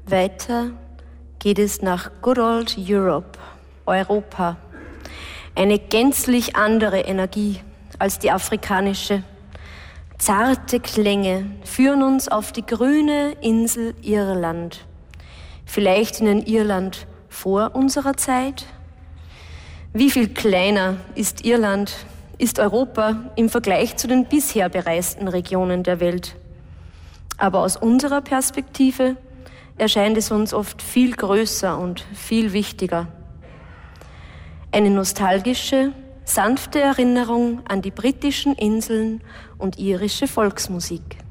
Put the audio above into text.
Weiter geht es nach Good Old Europe, Europa. Eine gänzlich andere Energie als die afrikanische. Zarte Klänge führen uns auf die grüne Insel Irland. Vielleicht in ein Irland vor unserer Zeit? Wie viel kleiner ist Irland, ist Europa im Vergleich zu den bisher bereisten Regionen der Welt? Aber aus unserer Perspektive erscheint es uns oft viel größer und viel wichtiger. Eine nostalgische, sanfte Erinnerung an die britischen Inseln und irische Volksmusik.